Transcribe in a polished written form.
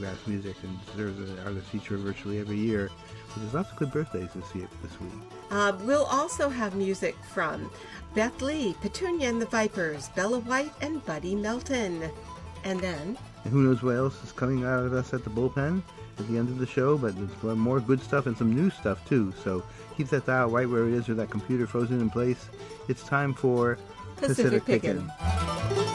bluegrass music and deserves an artist feature virtually every year. But there's lots of good birthdays this week. We'll also have music from Beth Lee, Petunia and the Vipers, Bella White, and Buddy Melton. And then... And who knows what else is coming out of us at the bullpen at the end of the show, but there's more good stuff and some new stuff too. So keep that dial right where it is with that computer frozen in place. It's time for Pacific Pickin'.